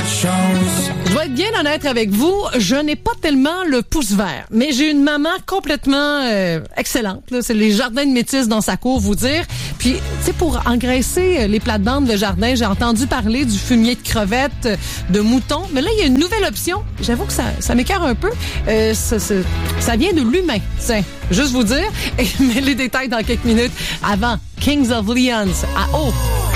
Je dois être bien honnête avec vous, je n'ai pas tellement le pouce vert, mais j'ai une maman complètement excellente. Là. C'est les jardins de métis dans sa cour, vous dire. Puis, tu sais, pour engraisser les plates-bandes de jardin, j'ai entendu parler du fumier de crevettes, de moutons. Mais là, il y a une nouvelle option. J'avoue que ça m'écœure un peu. Ça vient de l'humain. Tiens, juste vous dire. Mais les détails dans quelques minutes. Avant, Kings of Leon à eau.